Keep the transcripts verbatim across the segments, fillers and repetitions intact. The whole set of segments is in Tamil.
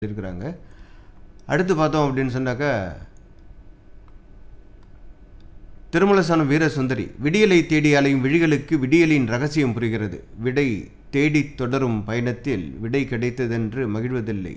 இருக்கிறாங்க. அடுத்து பார்த்தோம் அப்படின்னு சொன்னாக்கா, திருமலசானம் வீரசுந்தரி, விடியலை தேடி அலையும் விழிகளுக்கு விடியலின் ரகசியம் புரிகிறது. விடை தேடி தொடரும் பயணத்தில் விடை கிடைத்ததென்று மகிழ்வதில்லை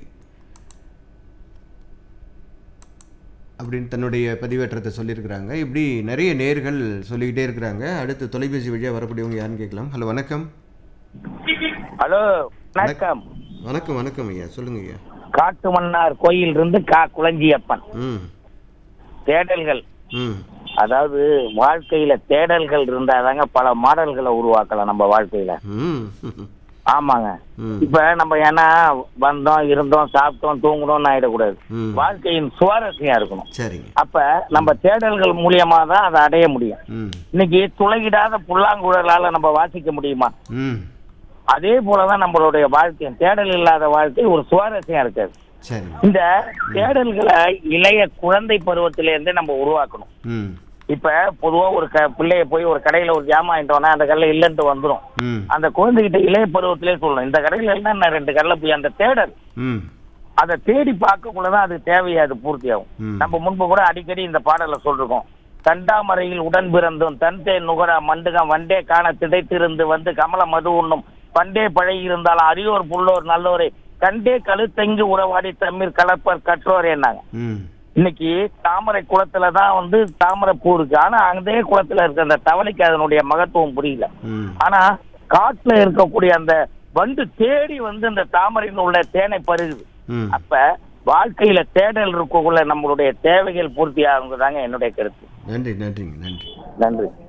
அப்படின்னு தன்னுடைய பதிவேற்றத்தை சொல்லியிருக்கிறாங்க. இப்படி நிறைய நேர்கள் சொல்லிக்கிட்டே இருக்கிறாங்க. அடுத்து தொலைபேசி வழியாக வரக்கூடியவங்க யாருன்னு கேட்கலாம். ஹலோ, வணக்கம். ஹலோ, வணக்கம். வணக்கம் வணக்கம் ஐயா, சொல்லுங்க ஐயா. காட்டு மன்னார் கோயில் இருந்து கா குளஞ்சியப்பன். ம் தேடல்கள், ம் அதாவது வாழ்க்கையில தேடல்கள் இருந்தாதாங்க பல மாடல்களை உருவாக்கலாம் நம்ம வாழ்க்கையில. ம் ஆமாங்க. ம். இப்ப நம்ம ஏன்னா வந்தோம், இருந்தோம், சாப்பிட்டோம், தூங்கணும்னு ஆயிடக்கூடாது. ம். வாழ்க்கையின் சுவாரஸ்யம் இருக்கணும். சரிங்க. அப்ப நம்ம தேடல்கள் மூலியமா தான் அதை அடைய முடியும். ம் இன்னைக்கு துளையிடாத புல்லாங்குழலால நம்ம வாசிக்க முடியுமா? ம் அதே போலதான் நம்மளுடைய வாழ்க்கை. தேடல் இல்லாத வாழ்க்கை ஒரு சுவாரஸ்யம் இருக்காது. சரி. இந்த தேடல்களை இளைய குழந்தை பருவத்திலேருந்தே நம்ம உருவாக்கணும். ம் இப்ப பொதுவா ஒரு க பிள்ளைய போய் ஒரு கடையில ஒரு ஜாமான் வாங்கிட்டோம்னா அந்த கடையில இல்லைன்ட்டு வந்துடும். ம் அந்த குழந்தைகிட்ட இளைய பருவத்திலே சொல்லணும், இந்த கடையில இல்லைன்னா ரெண்டு கடையில போய் அந்த தேடல் ம் அதை தேடி பார்க்கக்குள்ளதான் அது தேவையா அது பூர்த்தி ஆகும். ம். நம்ம முன்பு கூட அடிக்கடி இந்த பாடலை சொல்லிருக்கோம். தண்டாமரையில் உடன் பிறந்தும் தன்தே நுகரா மண்டுகம் வண்டே காண திடைத்திருந்து வந்து கமல மது உண்ணும் பண்டே பழகி இருந்தாலும் அரியோர் புல்லோர் நல்லோரை கண்டே கழுத்தங்கி உறவாடி தம்மீர் கலப்பர் கற்றோர் என்னாங்க. ம் இன்னைக்கு தாமரை குளத்துலதான் வந்து தாமரை பூ இருக்கு. ஆனா அதே குளத்துல இருக்க அந்த தவளைக்கு அதனுடைய மகத்துவம் புரியல. ம் ஆனா காட்டுல இருக்கக்கூடிய அந்த வண்டு தேடி வந்து அந்த தாமரையில் உள்ள தேனை பருகுது. ம் அப்ப வாழ்க்கையில தேடல் இருக்கக்குள்ள நம்மளுடைய தேவைகள் பூர்த்தி ஆகுங்கிறதாங்க என்னுடைய கருத்து. நன்றி நன்றிங்க நன்றி நன்றி.